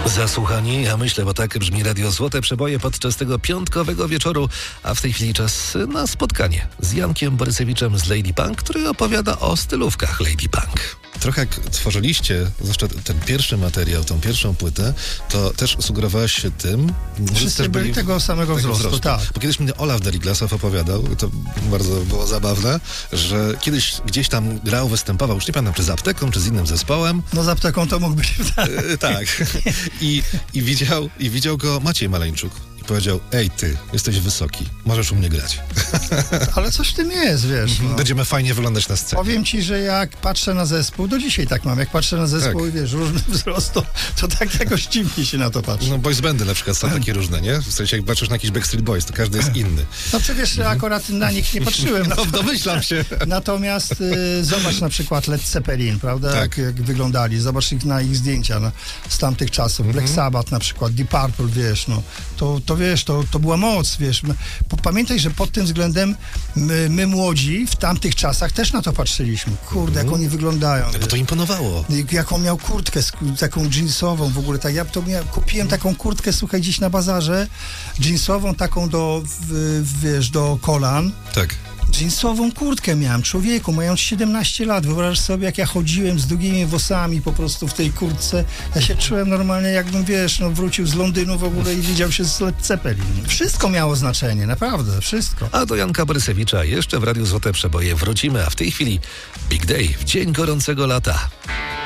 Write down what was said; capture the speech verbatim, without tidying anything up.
Zasłuchani, ja myślę, bo tak brzmi Radio Złote Przeboje podczas tego piątkowego wieczoru, a w tej chwili czas na spotkanie z Jankiem Borysewiczem z Lady Punk, który opowiada o stylówkach Lady Punk. Trochę jak tworzyliście, zwłaszcza ten pierwszy materiał, tą pierwszą płytę, to też sugerowałeś się tym, że Wszyscy też byli tego samego tego wzrostu, wzrostu. tak. Bo kiedyś mnie Olaf Deriglasow opowiadał, to bardzo było zabawne, że kiedyś gdzieś tam grał, występował, już nie pamiętam, czy z Apteką, czy z innym zespołem. No z Apteką to mógł być. E, tak. I, i, widział, I widział go Maciej Maleńczuk. I powiedział, ej ty, jesteś wysoki, możesz u mnie grać. Ale coś w tym jest, wiesz. No. Będziemy fajnie wyglądać na scenie. Powiem ci, że jak patrzę na zespół, do dzisiaj tak mam, jak patrzę na zespół Tak. i wiesz, różny wzrost, to, to tak jakoś dziwnie się na to patrzy. No boys bandy na przykład są takie różne, nie? W sensie jak patrzysz na jakiś Backstreet Boys, to każdy jest inny. No przecież mhm. akurat na nich nie patrzyłem. No domyślam się. Natomiast y, zobacz na przykład Led Zeppelin, prawda? Tak. Jak, jak wyglądali. Zobacz ich na ich zdjęcia no, z tamtych czasów. Mhm. Black Sabbath na przykład, Deep Purple, wiesz, no. To, to wiesz, to, to była moc, wiesz. Pamiętaj, że pod tym względem my, my młodzi w tamtych czasach też na to patrzyliśmy. Kurde, jak oni wyglądają. Bo to imponowało. Jaką miał kurtkę, taką jeansową w ogóle. Tak, ja to miał, kupiłem taką kurtkę, słuchaj, gdzieś na bazarze, jeansową taką do, w, wiesz, do kolan. Tak. Jeansową kurtkę miałem, człowieku, mając siedemnaście lat. Wyobraź sobie, jak ja chodziłem z długimi włosami po prostu w tej kurtce. Ja się czułem normalnie, jakbym, wiesz, no wrócił z Londynu w ogóle i widział się z Led Zeppelin. Wszystko miało znaczenie, naprawdę, wszystko. A do Janka Borysewicza jeszcze w Radiu Złote Przeboje wrócimy, a w tej chwili Big Day w dzień gorącego lata.